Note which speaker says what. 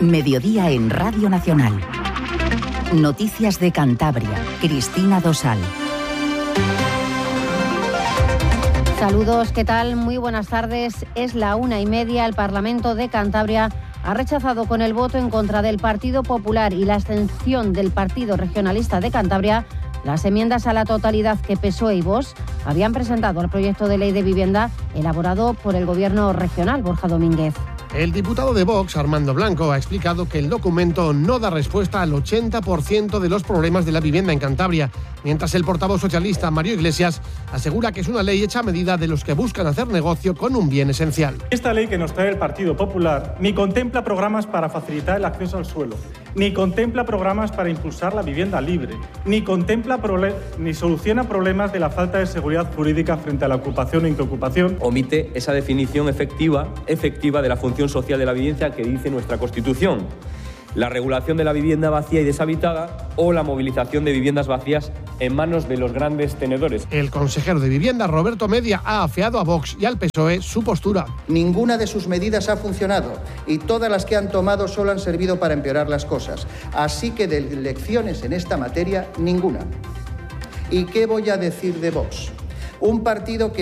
Speaker 1: Mediodía en Radio Nacional. Noticias de Cantabria. Cristina Dosal.
Speaker 2: Saludos, ¿qué tal? Muy buenas tardes. Es la 1:30. El Parlamento de Cantabria ha rechazado con el voto en contra del Partido Popular y la abstención del Partido Regionalista de Cantabria las enmiendas a la totalidad que PSOE y Vox habían presentado al proyecto de ley de vivienda elaborado por el Gobierno regional. Borja Domínguez.
Speaker 3: El diputado de Vox, Armando Blanco, ha explicado que el documento no da respuesta al 80% de los problemas de la vivienda en Cantabria, mientras el portavoz socialista, Mario Iglesias, asegura que es una ley hecha a medida de los que buscan hacer negocio con un bien esencial.
Speaker 4: Esta ley que nos trae el Partido Popular ni contempla programas para facilitar el acceso al suelo, ni contempla programas para impulsar la vivienda libre, ni soluciona problemas de la falta de seguridad jurídica frente a la ocupación e inquiocupación.
Speaker 5: Omite esa definición efectiva de la función social de la vivienda que dice nuestra Constitución, la regulación de la vivienda vacía y deshabitada o la movilización de viviendas vacías en manos de los grandes tenedores.
Speaker 3: El consejero de Vivienda, Roberto Media, ha afeado a Vox y al PSOE su postura.
Speaker 6: Ninguna de sus medidas ha funcionado y todas las que han tomado solo han servido para empeorar las cosas. Así que de lecciones en esta materia, ninguna. ¿Y qué voy a decir de Vox? Un partido que